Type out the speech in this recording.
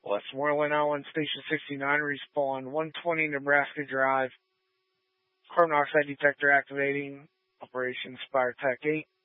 Westmoreland Island, Station 69, respawn 120 Nebraska Drive. Carbon monoxide detector activating. Operation Spire Tech 8.